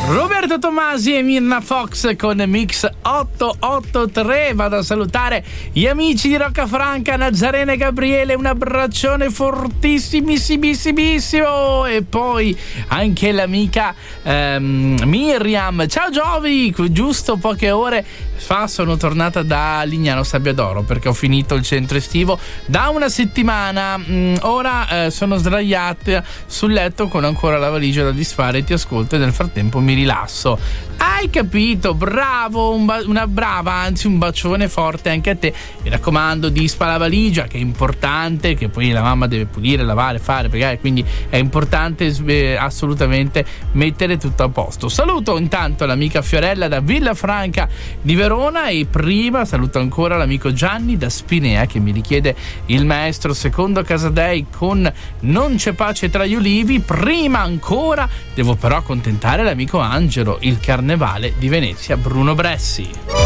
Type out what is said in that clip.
Roberto Tomasi e Mirna Fox con Mix 883. Vado a salutare gli amici di Roccafranca, Nazarena e Gabriele, un abbraccione fortissimissimo, e poi anche l'amica Miriam. Ciao Giovi, giusto poche ore fa sono tornata da Lignano Sabbiadoro perché ho finito il centro estivo da una settimana. Ora sono sdraiata sul letto con ancora la valigia da disfare e ti ascolto e nel frattempo mi rilasso. Hai capito? Bravo, una brava, anzi un bacione forte anche a te. Mi raccomando, disfa la valigia, che è importante, che poi la mamma deve pulire, lavare, fare, pregare, quindi è importante assolutamente mettere tutto a posto. Saluto intanto l'amica Fiorella da Villafranca di Verona e prima saluto ancora l'amico Gianni da Spinea che mi richiede il maestro Secondo Casadei con Non c'è pace tra gli ulivi. Prima ancora devo però accontentare l'amico Angelo, il Carnevale di Venezia, Bruno Bressi.